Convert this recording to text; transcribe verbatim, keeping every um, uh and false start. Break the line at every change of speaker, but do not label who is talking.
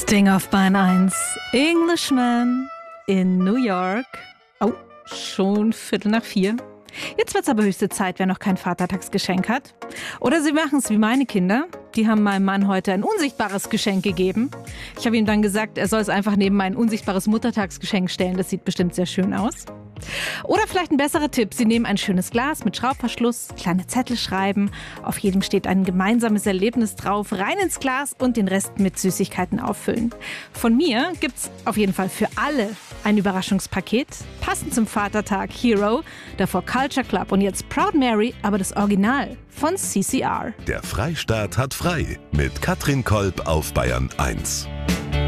Ding auf Bahn eins. Englishman in New York. Oh, schon Viertel nach vier. Jetzt wird's aber höchste Zeit, wer noch kein Vatertagsgeschenk hat. Oder sie machen es wie meine Kinder. Die haben meinem Mann heute ein unsichtbares Geschenk gegeben. Ich habe ihm dann gesagt, er soll es einfach neben mein unsichtbares Muttertagsgeschenk stellen. Das sieht bestimmt sehr schön aus. Oder vielleicht ein besserer Tipp. Sie nehmen ein schönes Glas mit Schraubverschluss, kleine Zettel schreiben. Auf jedem steht ein gemeinsames Erlebnis drauf. Rein ins Glas und den Rest mit Süßigkeiten auffüllen. Von mir gibt's auf jeden Fall für alle ein Überraschungspaket. Passend zum Vatertag Hero, davor Culture Club und jetzt Proud Mary, aber das Original von C C R.
Der Freistaat hat frei mit Katrin Kolb auf Bayern eins.